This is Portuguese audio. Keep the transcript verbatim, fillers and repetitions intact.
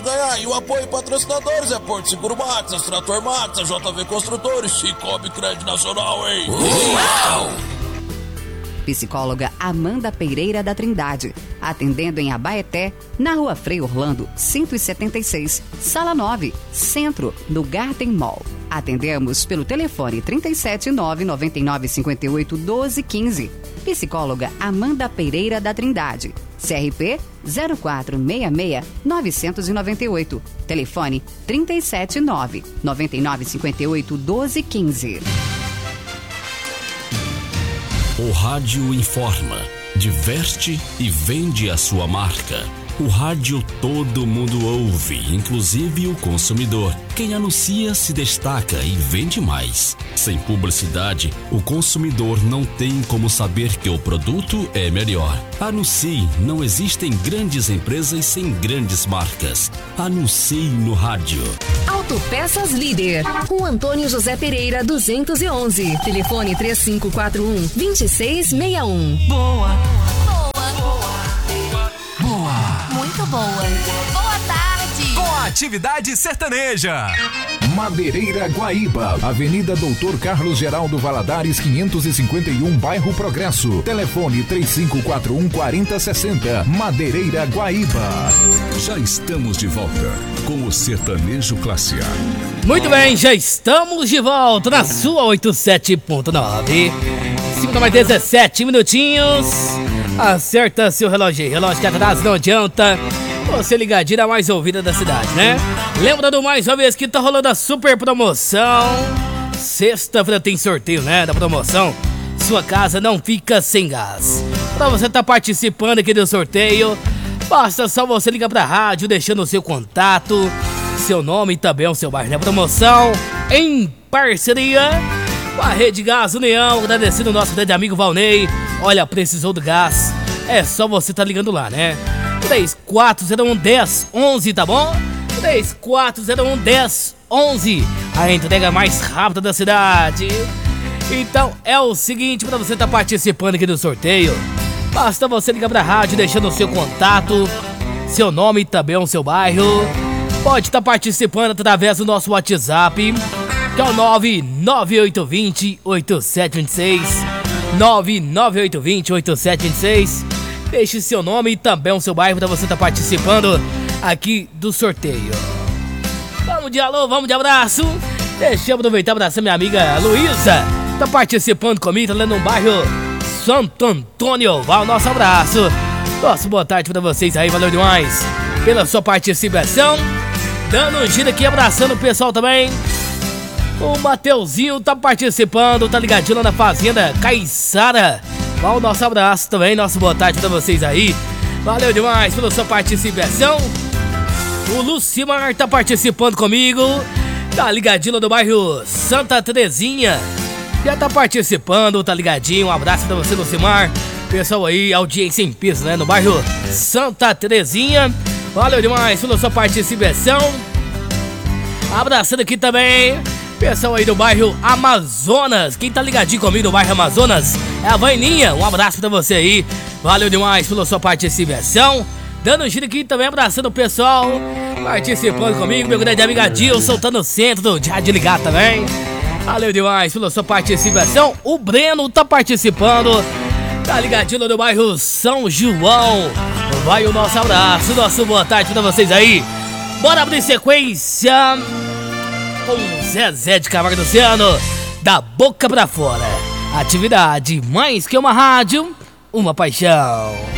ganhar. E o apoio patrocinadores é Porto Seguro Max, Trator Max, a J V Construtores, Cicobi Crédito Nacional, hein? Uau! Psicóloga Amanda Pereira da Trindade, atendendo em Abaeté, na Rua Frei Orlando, cento e setenta e seis, Sala nove, Centro, no Garden Mall. Atendemos pelo telefone trinta e sete, nove nove nove, cinco oito, doze, quinze. Psicóloga Amanda Pereira da Trindade, C R P zero quatro seis seis, nove nove oito. Telefone trinta e sete, nove nove nove, cinco oito, doze, quinze. O rádio informa, diverte e vende a sua marca. O rádio todo mundo ouve, inclusive o consumidor. Quem anuncia se destaca e vende mais. Sem publicidade, o consumidor não tem como saber que o produto é melhor. Anuncie, não existem grandes empresas sem grandes marcas. Anuncie no rádio. Autopeças Líder, com Antônio José Pereira duzentos e onze. Telefone três cinco quatro um, dois seis seis um. Boa. Muito boa. Boa tarde. Com a atividade sertaneja. Madeireira Guaíba, Avenida Doutor Carlos Geraldo Valadares, quinhentos e cinquenta e um, Bairro Progresso. Telefone três cinco quatro um, quatro zero seis zero. Madeireira Guaíba. Já estamos de volta com o Sertanejo Classe A. Muito bem, já estamos de volta na sua oitenta e sete ponto nove. cinco mais dezessete minutinhos. Acerta seu relógio aí. Relógio que atrás não adianta. Você ligadinho na mais ouvida da cidade, né? Lembrando mais uma vez que tá rolando a super promoção. Sexta-feira tem sorteio, né? Da promoção. Sua casa não fica sem gás. Pra você tá participando aqui do sorteio, basta só você ligar pra rádio, deixando o seu contato, seu nome e também o seu bairro, né? Promoção em parceria com a Rede Gás União. Agradecendo o nosso grande amigo Valnei. Olha, precisou do gás, é só você tá ligando lá, né? três quatro zero um, um zero um um, tá bom? três quatro zero um, um zero um um. A entrega mais rápida da cidade. Então é o seguinte, pra você tá participando aqui do sorteio, basta você ligar pra rádio deixando o seu contato, seu nome e também o seu bairro. Pode estar participando através do nosso WhatsApp, que é o nove nove oito dois zero, oito sete dois seis. nove nove oito dois zero, oito sete dois seis. Deixe seu nome e também o seu bairro pra você estar tá participando aqui do sorteio. Vamos de alô, vamos de abraço. Deixa eu aproveitar para abraçar minha amiga Luísa. Tá participando comigo, tá lá no bairro Santo Antônio. Vai o nosso abraço. Nossa, boa tarde pra vocês aí, valeu demais pela sua participação. Dando um giro aqui, abraçando o pessoal também. O Mateuzinho tá participando, tá ligadinho lá na Fazenda Caiçara. Vai o nosso abraço também, nossa boa tarde pra vocês aí. Valeu demais pela sua participação. O Lucimar tá participando comigo, tá ligadinho lá do bairro Santa Terezinha. Já tá participando, tá ligadinho. Um abraço pra você, Lucimar. Pessoal aí, audiência em peso, né? No bairro Santa Terezinha. Valeu demais pela sua participação. Abraçando aqui também pessoal aí do bairro Amazonas. Quem tá ligadinho comigo no bairro Amazonas é a Vaininha. Um abraço pra você aí. Valeu demais pela sua participação. Dando um giro aqui também, abraçando o pessoal participando comigo. Meu grande amigo Adilson, tá no centro de rádio ligado também. Valeu demais pela sua participação. O Breno tá participando, tá ligadinho no bairro São João. Vai o nosso abraço, nosso boa tarde pra vocês aí. Bora abrir sequência com Zezé de Camargo Luciano, Da Boca Pra Fora. Atividade mais que uma rádio, uma paixão.